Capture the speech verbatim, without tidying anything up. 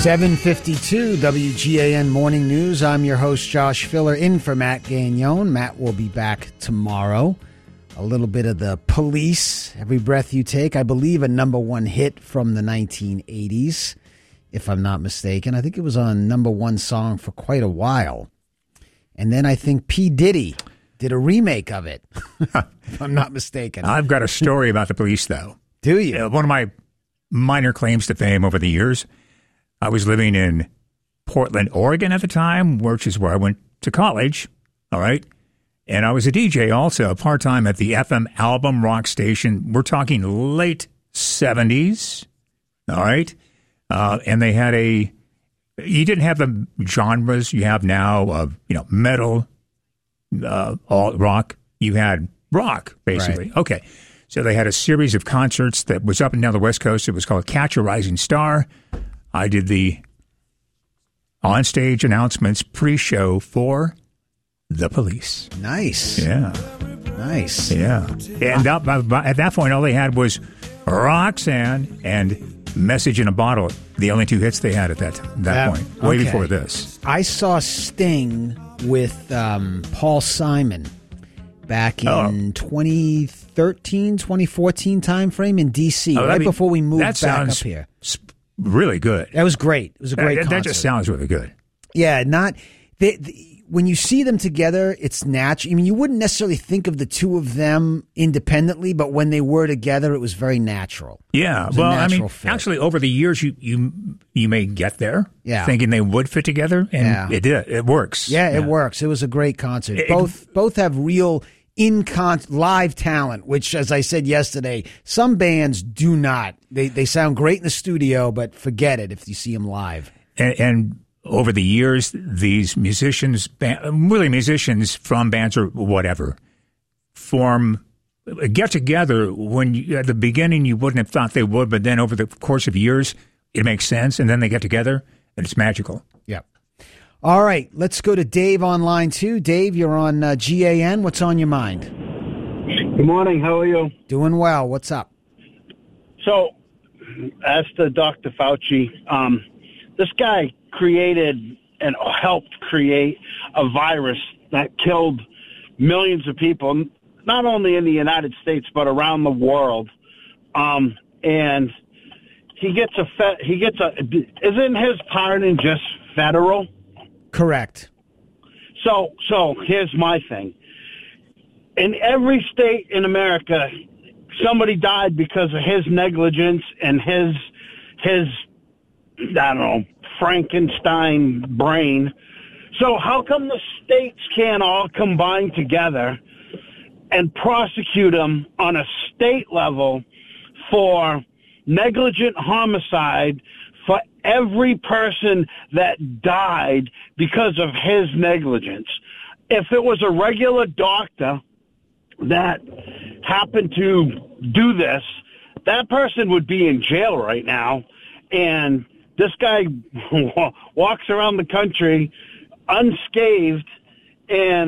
seven fifty-two W G A N Morning News. I'm your host, Josh Filler, in for Matt Gagnon. Matt will be back tomorrow. A little bit of the Police, Every Breath You Take. I believe a number one hit from the nineteen eighties, if I'm not mistaken. I think it was on number one song for quite a while. And then I think P. Diddy did a remake of it, if I'm not mistaken. I've got a story about the Police, though. Do you? Uh, one of my minor claims to fame over the years, I was living in Portland, Oregon at the time, which is where I went to college, all right? And I was a D J also, part-time at the F M Album Rock Station. We're talking late seventies, all right? Uh, and they had a, you didn't have the genres you have now of, you know, metal, uh, alt rock. You had rock, basically. Right. Okay. So they had a series of concerts that was up and down the West Coast. It was called Catch a Rising Star. I did the on-stage announcements pre-show for the Police. Nice. Yeah. Nice. Yeah. And that, by, by, at that point, all they had was Roxanne and Message in a Bottle, the only two hits they had at that, that That- point, way okay. before this. I saw Sting with um, Paul Simon back in Oh. twenty thirteen, twenty fourteen timeframe in D C, Oh, right that'd be- before we moved that back sounds up here. sp- really good. That was great. It was a great that, concert. that just sounds really good. Yeah, not they, they- when you see them together, it's natural. I mean, you wouldn't necessarily think of the two of them independently, but when they were together, it was very natural. Yeah, It was a well, I natural mean, fit. actually, over the years, you you you may get there, Yeah. thinking they would fit together, and Yeah. it did. It works. Yeah, it works. It was a great concert. It- both both have real in con live talent, which, as I said yesterday, some bands do not. They they sound great in the studio, but forget it if you see them live. And, and over the years, these musicians, ba- really musicians from bands or whatever, form get together when you, at the beginning you wouldn't have thought they would, but then over the course of years, it makes sense, and then they get together, and it's magical. Yeah. All right, let's go to Dave on line two. Dave, you're on uh, G A N. What's on your mind? Good morning. How are you? Doing well. What's up? So, as to Doctor Fauci, um, this guy created and helped create a virus that killed millions of people, not only in the United States but around the world. Um, and he gets a fe- he gets a isn't his pardon just federal? Correct. So, so here's my thing. In every state in America, somebody died because of his negligence and his, his, I don't know, Frankenstein brain. So how come the states can't all combine together and prosecute him on a state level for negligent homicide for every person that died because of his negligence? If it was a regular doctor that happened to do this, that person would be in jail right now. And this guy walks around the country unscathed, and